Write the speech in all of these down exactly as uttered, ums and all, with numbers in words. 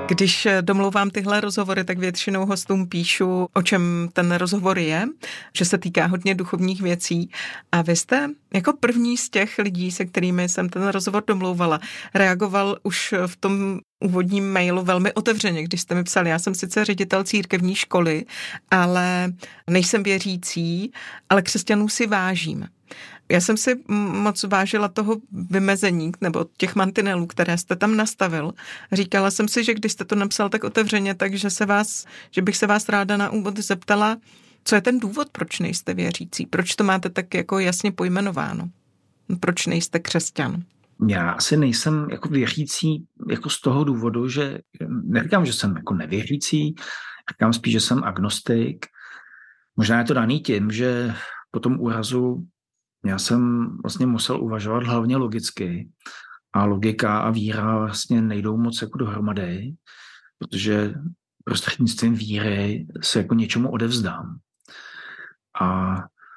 Když domlouvám tyhle rozhovory, tak většinou hostům píšu, o čem ten rozhovor je, že se týká hodně duchovních věcí. A vy jste jako první z těch lidí, se kterými jsem ten rozhovor domlouvala, reagoval už v tom úvodním mailu velmi otevřeně, když jste mi psali, já jsem sice ředitel církevní školy, ale nejsem věřící, ale křesťanů si vážím. Já jsem si moc vážila toho vymezení nebo těch mantinelů, které jste tam nastavil. Říkala jsem si, že když jste to napsal tak otevřeně, takže se vás, že bych se vás ráda na úvod zeptala, co je ten důvod, proč nejste věřící? Proč to máte tak jako jasně pojmenováno? Proč nejste křesťan? Já asi nejsem jako věřící jako z toho důvodu, že neříkám, že jsem jako nevěřící, říkám spíš, že jsem agnostik. Možná je to daný tím, že po tom úrazu já jsem vlastně musel uvažovat hlavně logicky a logika a víra vlastně nejdou moc jako dohromady, protože prostřednictvím víry se jako něčemu odevzdám. A,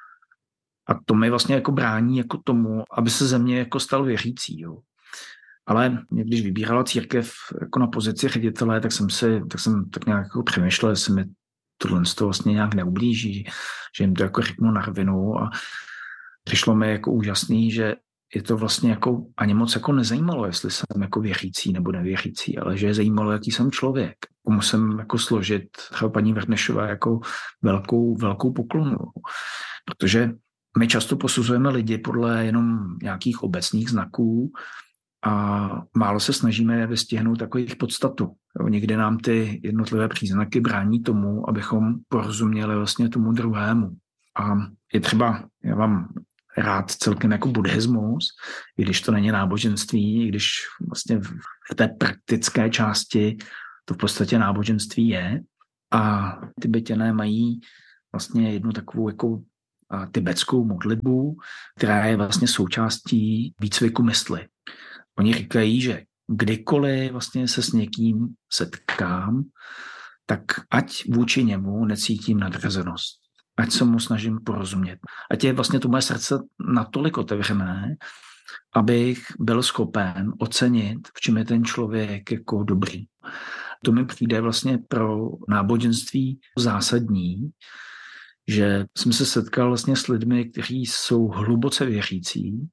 a to mi vlastně jako brání jako tomu, aby se ze mě jako stal věřící. Jo. Ale když vybírala církev jako na pozici ředitele, tak jsem si, tak jsem tak nějak jako přemýšlel, jestli mi tohle to vlastně nějak neublíží, že jim to jako řeknu na rovinu a přišlo mi jako úžasný, že je to vlastně jako ani moc jako nezajímalo, jestli jsem jako věřící nebo nevěřící, ale že je zajímalo, jaký jsem člověk. Musím jako složit třeba paní Vrnešové jako velkou, velkou poklonu. Protože my často posuzujeme lidi podle jenom nějakých obecných znaků a málo se snažíme vystihnout takových podstatu. Jo, někdy nám ty jednotlivé příznaky brání tomu, abychom porozuměli vlastně tomu druhému. A je třeba, já vám rád celkem jako buddhismus, i když to není náboženství, i když vlastně v té praktické části to v podstatě náboženství je. A Tibeťané mají vlastně jednu takovou jako tibetskou modlitbu, která je vlastně součástí výcviku mysli. Oni říkají, že kdykoliv vlastně se s někým setkám, tak ať vůči němu necítím nadřazenost. Ať se mu snažím porozumět. Ať je vlastně to moje srdce natolik otevřené, abych byl schopen ocenit, v čem je ten člověk jako dobrý. To mi přijde vlastně pro náboženství zásadní, že jsem se setkal vlastně s lidmi, kteří jsou hluboce věřící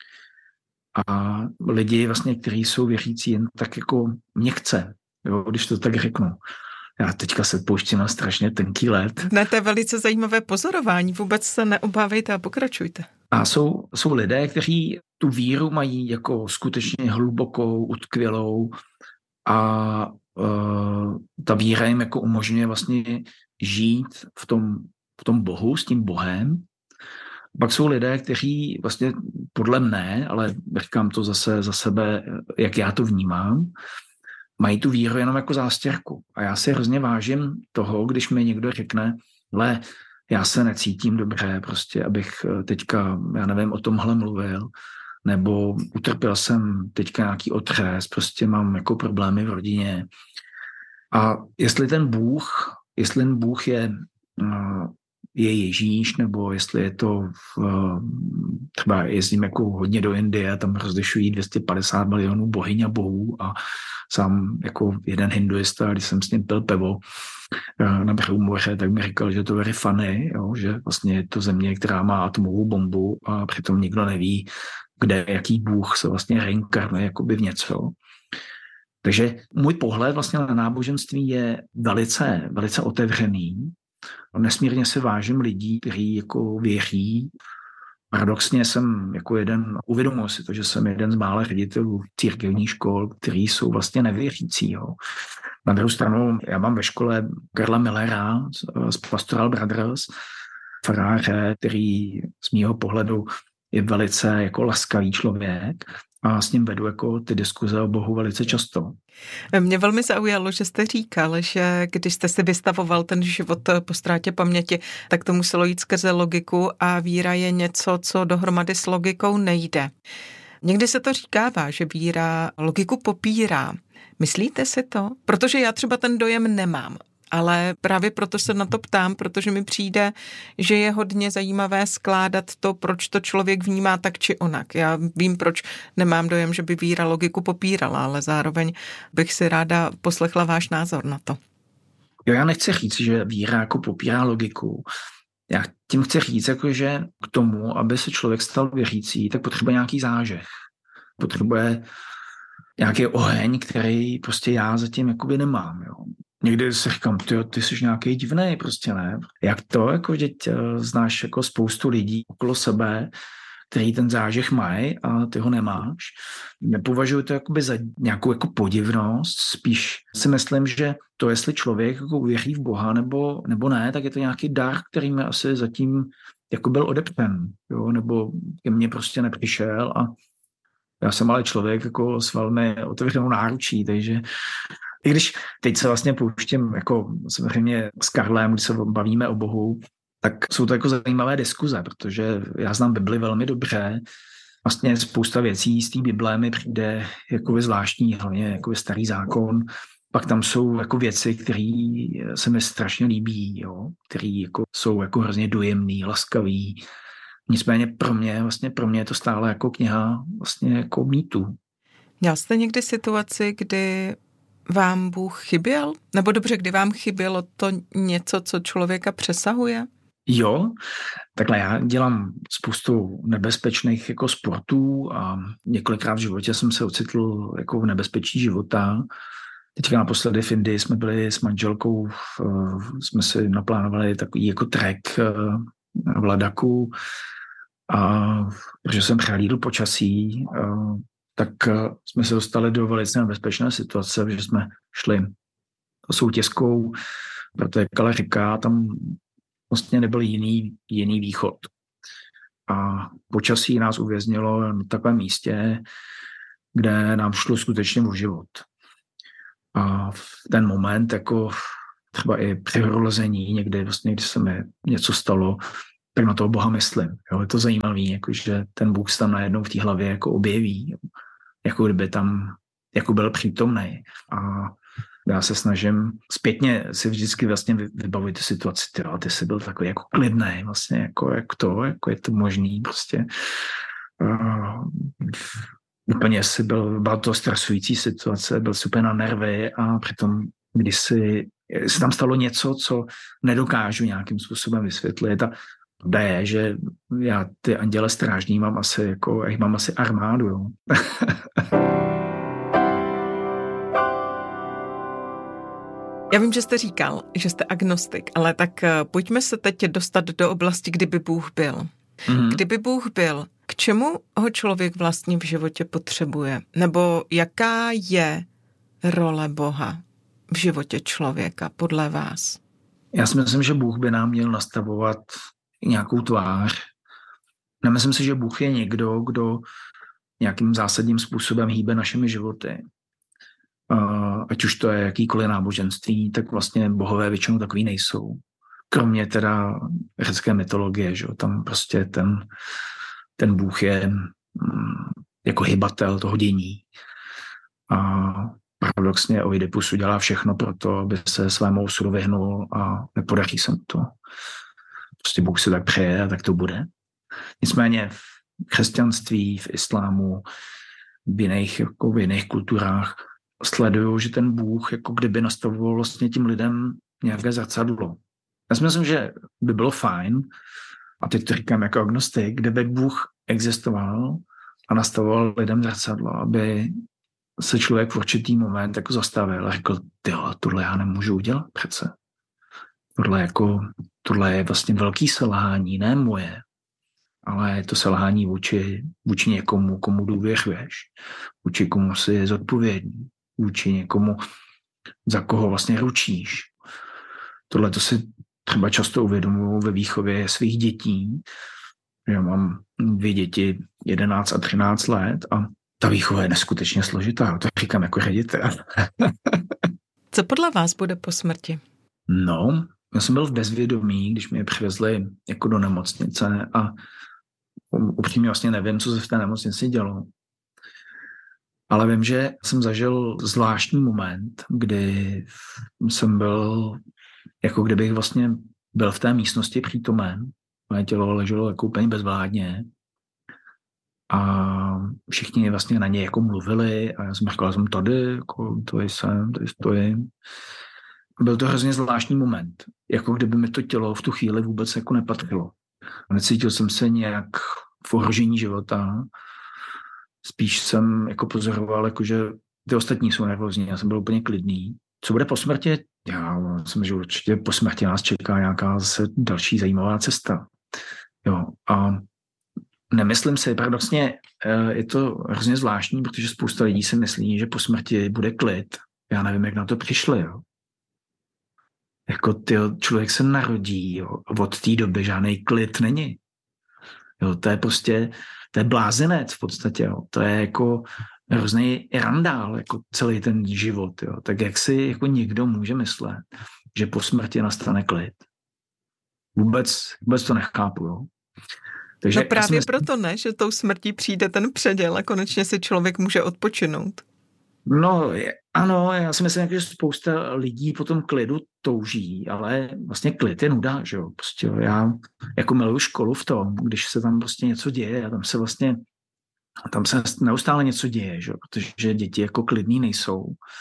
a lidi vlastně, kteří jsou věřící jen tak jako měkce, jo, když to tak řeknu. Já teďka se pouštím na strašně tenký led. Ne, to je velice zajímavé pozorování. Vůbec se neobávejte a pokračujte. A jsou, jsou lidé, kteří tu víru mají jako skutečně hlubokou, utkvělou a uh, ta víra jim jako umožňuje vlastně žít v tom, v tom Bohu, s tím Bohem. Pak jsou lidé, kteří vlastně podle mne, ale říkám to zase za sebe, jak já to vnímám, mají tu víru jenom jako zástěrku. A já si hrozně vážím toho, když mi někdo řekne, ale já se necítím dobře, prostě, abych teďka, já nevím, o tomhle mluvil, nebo utrpěl jsem teďka nějaký otřes, prostě mám jako problémy v rodině. A jestli ten Bůh, jestli ten Bůh je, je Ježíš, nebo jestli je to v, třeba jezdím jako hodně do Indie, tam rozlišují dvě stě padesát milionů bohyň a bohů a sám jako jeden hinduista, když jsem s ním pil pivo na břehu moře, tak mi říkal, že to very funny, jo, že vlastně je to země, která má atomovou bombu a přitom nikdo neví, kde, jaký bůh se vlastně reinkarnuje jakoby v něco. Takže můj pohled vlastně na náboženství je velice, velice otevřený. Nesmírně se vážím lidí, kteří jako věří. Paradoxně jsem jako jeden, uvědomil si to, že jsem jeden z mála ředitelů církevních škol, kteří jsou vlastně nevěřící. Jo. Na druhou stranu, já mám ve škole Karla Millera z Pastoral Brothers, faráře, který z mýho pohledu je velice jako laskavý člověk a s ním vedu jako ty diskuze o Bohu velice často. Mě velmi zaujalo, že jste říkal, že když jste si vystavoval ten život po ztrátě paměti, tak to muselo jít skrze logiku a víra je něco, co dohromady s logikou nejde. Někdy se to říkává, že víra logiku popírá. Myslíte si to? Protože já třeba ten dojem nemám. ale právě proto se na to ptám, protože mi přijde, že je hodně zajímavé skládat to, proč to člověk vnímá tak či onak. Já vím, proč nemám dojem, že by víra logiku popírala, ale zároveň bych si ráda poslechla váš názor na to. Jo, já nechci říct, že víra jako popírá logiku. Já tím chci říct, jako, že k tomu, aby se člověk stal věřící, tak potřebuje nějaký zážeh. Potřebuje nějaký oheň, který prostě já zatím jakoby nemám. Jo. Někdy si říkám, ty, ty jsi nějaký divnej, prostě ne. Jak to, jako děť, znáš jako spoustu lidí okolo sebe, který ten zážeh mají a ty ho nemáš. Nepovažuji to jakoby za nějakou jako podivnost, spíš si myslím, že to, jestli člověk jako věří v Boha nebo, nebo ne, tak je to nějaký dar, který mi asi zatím jako byl odepřen, jo, nebo ke mně prostě nepřišel a já jsem ale člověk jako s velmi otevřenou náručí, takže i když teď se vlastně pouštím jako samozřejmě s Karlem, když se bavíme o Bohu, tak jsou to jako zajímavé diskuze, protože já znám Bibli velmi dobře. Vlastně spousta věcí z té Bible mi přijde jako zvláštní, hlavně jako starý zákon. Pak tam jsou jako věci, které se mi strašně líbí, jo? Které jako jsou jako hrozně dojemný, laskavý. Nicméně pro mě, vlastně pro mě je to stále jako kniha vlastně jako mýtů. Měl jste někdy situaci, kdy vám Bůh chyběl? Nebo dobře, kdy vám chybělo to něco, co člověka přesahuje? Jo, takhle já dělám spoustu nebezpečných jako sportů a několikrát v životě jsem se ocitl jako v nebezpečí života. Teďka naposledy v Indii jsme byli s manželkou, jsme si naplánovali takový jako trek v Ladaku a protože jsem přehlídl počasí, tak jsme se dostali do velice nebezpečné situace, že jsme šli soutězkou, protože Kala říká, tam vlastně nebyl jiný, jiný východ. A počasí nás uvěznilo na takovém místě, kde nám šlo skutečně o život. A v ten moment, jako třeba i při horolezení, někdy vlastně, když se mi něco stalo, tak na toho Boha myslím. Jo, je to zajímavé, jako, že ten Bůh se tam najednou v té hlavě jako objeví, jako kdyby tam jako byl přítomný. A já se snažím zpětně si vždycky vlastně vybavit tu situaci, ty, ty jsi byl takový jako klidnej, vlastně jako, jak to, jako je to možný prostě. Uh, úplně si byl, byla to stresující situace, byl super na nervy a přitom, když si, si tam stalo něco, co nedokážu nějakým způsobem vysvětlit a pravda je, že já ty anděle strážní mám asi jako, já mám asi armádu, jo. Já vím, že jste říkal, že jste agnostik, ale tak pojďme se teď dostat do oblasti, kdyby Bůh byl. Mm-hmm. Kdyby Bůh byl, k čemu ho člověk vlastně v životě potřebuje? Nebo jaká je role Boha v životě člověka podle vás? Já si myslím, že Bůh by nám měl nastavovat nějakou tvář. Nemyslím si, že Bůh je někdo, kdo nějakým zásadním způsobem hýbe našimi životy. Uh, ať už to je jakýkoliv náboženství, tak vlastně bohové většinou takový nejsou. Kromě teda řecké mytologie, že? Tam prostě ten, ten Bůh je um, jako hybatel toho dění. A paradoxně Oidipus udělá všechno pro to, aby se svému osudu vyhnul a nepodaří se mu to. Prostě Bůh si tak přeje a tak to bude. Nicméně v křesťanství, v islámu, v jiných, jako v jiných kulturách sleduju, že ten Bůh jako kdyby nastavoval vlastně tím lidem nějaké zrcadlo. Já si myslím, že by bylo fajn, a teď to říkám jako agnostik, kdyby Bůh existoval a nastavoval lidem zrcadlo, aby se člověk v určitý moment jako zastavil a řekl, tyjo, tohle já nemůžu udělat přece. Tohle, jako, tohle je vlastně velký selhání, ne moje, ale je to selhání vůči, vůči někomu, komu důvěřuješ, vůči komu jsi zodpovědný, vůči někomu, za koho vlastně ručíš. Tohle to si třeba často uvědomuji ve výchově svých dětí. Já mám dvě děti, jedenáct a třináct let a ta výchova je neskutečně složitá. To říkám jako ředitel. Co podle vás bude po smrti? No, já jsem byl v bezvědomí, když mě přivezli jako do nemocnice a upřímně vlastně nevím, co se v té nemocnici dělo. Ale vím, že jsem zažil zvláštní moment, kdy jsem byl jako kdybych vlastně byl v té místnosti přítomen, moje tělo leželo jako úplně bezvládně a všichni vlastně na něj jako mluvili a já jsem říkal, jsem tady, jako tady jsem, tady stojím. Byl to hrozně zvláštní moment, jako kdyby mi to tělo v tu chvíli vůbec jako nepatřilo. A necítil jsem se nějak v ohrožení života, spíš jsem jako pozoroval, jako že ty ostatní jsou nervózní, já jsem byl úplně klidný. Co bude po smrti? Já myslím, že určitě po smrti nás čeká nějaká zase další zajímavá cesta. Jo, a nemyslím si, paradoxně je to hrozně zvláštní, protože spousta lidí si myslí, že po smrti bude klid. Já nevím, jak na to přišli, jo. Jako tyjo, člověk se narodí, jo, od té doby žádný klid není. Jo, to je prostě, to je blázenec v podstatě, jo. To je jako hrozný randál, jako celý ten život, jo. Tak jak si jako někdo může myslet, že po smrti nastane klid? Vůbec, vůbec to nechápu, jo. Takže no právě myslím, proto ne, že tou smrtí přijde ten předěl a konečně si člověk může odpočinout. No ano, já si myslím, že spousta lidí po tom klidu touží, ale vlastně klid je nuda, že jo. Prostě já jako miluju školu v tom, když se tam prostě něco děje a tam se vlastně, tam se neustále něco děje, že jo, protože děti jako klidný nejsou.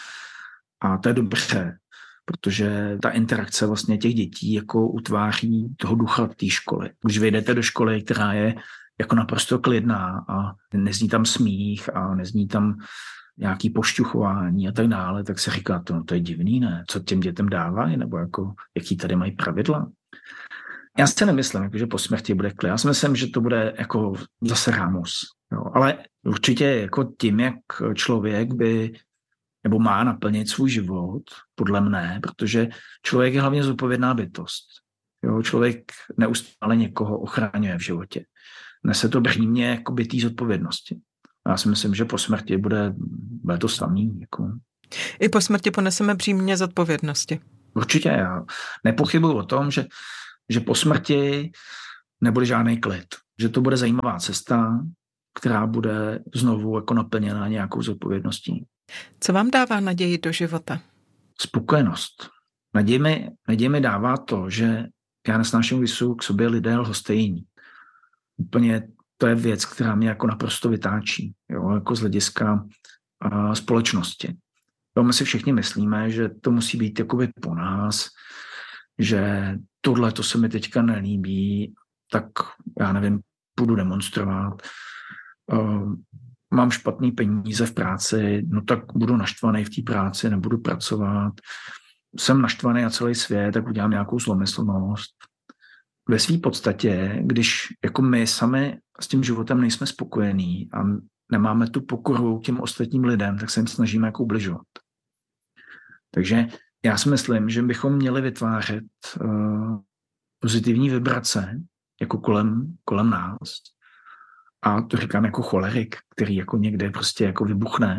A to je dobře, protože ta interakce vlastně těch dětí jako utváří toho ducha té školy. Když vyjdete do školy, která je jako naprosto klidná a nezní tam smích a nezní tam nějaký pošťuchování a tak dále, tak se říká, to, no, to je divný, ne? Co těm dětem dávají, nebo jako, jaký tady mají pravidla? Já si nemyslím, jako, že po smrti bude klid. Já si myslím, že to bude jako zase rámus. Jo. Ale určitě jako tím, jak člověk by nebo má naplnit svůj život, podle mne, protože člověk je hlavně zodpovědná bytost. Jo. Člověk neustále někoho ochraňuje v životě. Nese to břímě jako bytý zodpovědnosti. Já si myslím, že po smrti bude, bude to samý. Jako. I po smrti poneseme břímě zodpovědnosti. Určitě. Já nepochybuji o tom, že, že po smrti nebude žádný klid. Že to bude zajímavá cesta, která bude znovu jako naplněná nějakou zodpovědností. Co vám dává naději do života? Spokojenost. Naději mi, naději mi dává to, že já nesnáším, když jsou k sobě lidé lhostejní. Úplně to je věc, která mě jako naprosto vytáčí, jo, jako z hlediska uh, společnosti. Jo, my si všichni myslíme, že to musí být jakoby po nás, že tohle to se mi teďka nelíbí, tak já nevím, půjdu demonstrovat. Uh, mám špatný peníze v práci, no tak budu naštvaný v té práci, nebudu pracovat. Jsem naštvaný na celý svět, tak udělám nějakou zlomyslnost. Ve své podstatě, když jako my sami s tím životem nejsme spokojení a nemáme tu pokoru těm ostatním lidem, tak se jim snažíme jako ubližovat. Takže já si myslím, že bychom měli vytvářet uh, pozitivní vibrace jako kolem, kolem nás. A to říkám jako cholerik, který jako někde prostě jako vybuchne.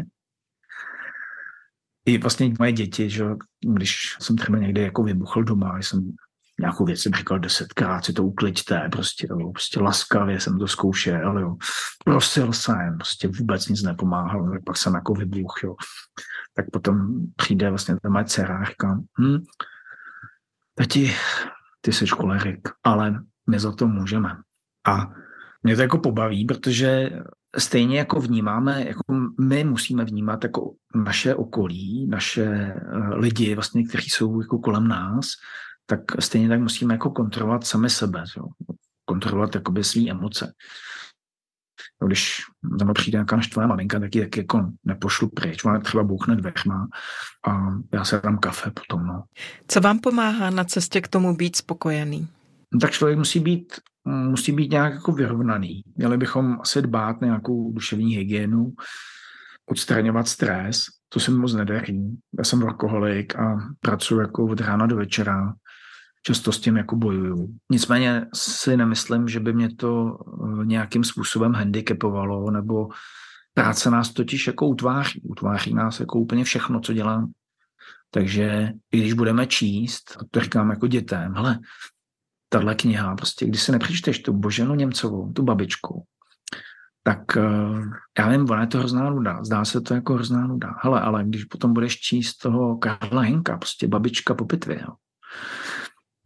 I vlastně moje děti, že když jsem třeba někde jako vybuchl doma, jsem nějakou věc jsem říkal desetkrát, si to ukliďte, prostě, jo, prostě laskavě jsem to zkoušel, jo. Prosil jsem, prostě vůbec nic nepomáhalo, tak pak jsem jako vybuch, jo. Tak potom přijde vlastně ta moje dcera a říká, hm, tati, ty jsi cholerik, ale my za to můžeme. A mě to jako pobaví, protože stejně jako vnímáme, jako my musíme vnímat jako naše okolí, naše lidi, vlastně, kteří jsou jako kolem nás, tak stejně tak musíme jako kontrolovat sami sebe, jo? Kontrolovat jakoby svý emoce. Jo, když za mnou přijde nějaká naštvaná maminka, tak ji taky jako nepošlu pryč, ona třeba bouchne dveřma a já se dám kafe potom. No. Co vám pomáhá na cestě k tomu být spokojený? No, tak člověk musí být, musí být nějak jako vyrovnaný. Měli bychom asi dbát na nějakou duševní hygienu, odstraňovat stres, to se mi moc nedaří. Já jsem alkoholik a pracuji jako od rána do večera. Často s tím jako bojuju. Nicméně si nemyslím, že by mě to nějakým způsobem handicapovalo, nebo práce nás totiž jako utváří. Utváří nás jako úplně všechno, co dělám. Takže i když budeme číst, a to říkám jako dětem, hele, tahle kniha, prostě, když si nepřečteš tu Boženu Němcovou, tu babičku, tak já vím, ona je to hrozná nuda. Zdá se to jako hrozná nuda. Hele, ale když potom budeš číst toho Karla Henka, prostě babička po pitvě, jo.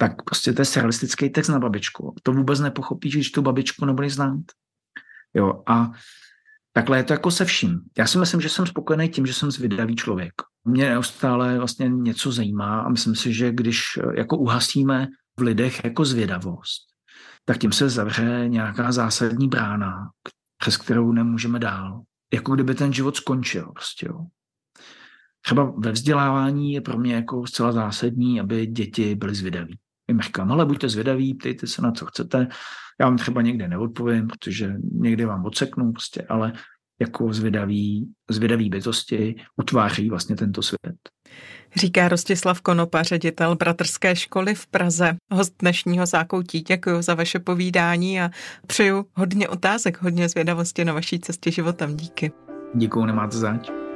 tak prostě to je surrealistický text na babičku. To vůbec nepochopíš, když tu babičku nebudeš znát. Jo, a takhle je to jako se vším. Já si myslím, že jsem spokojený tím, že jsem zvědavý člověk. Mě neustále vlastně něco zajímá a myslím si, že když jako uhasíme v lidech jako zvědavost, tak tím se zavře nějaká zásadní brána, přes kterou nemůžeme dál. Jako kdyby ten život skončil prostě, jo. Třeba ve vzdělávání je pro mě jako zcela zásadní, aby děti byly zvědaví. Jim říkám, ale buďte zvědaví, ptejte se na co chcete. Já vám třeba někde neodpovím, protože někdy vám odseknu prostě, ale jako zvědaví, zvědaví bytosti utváří vlastně tento svět. Říká Rostislav Konopa, ředitel Bratrské školy v Praze, host dnešního Zákoutí. Děkuji za vaše povídání a přeju hodně otázek, hodně zvědavosti na vaší cestě životem. Díky. Děkuji, nemáte zač.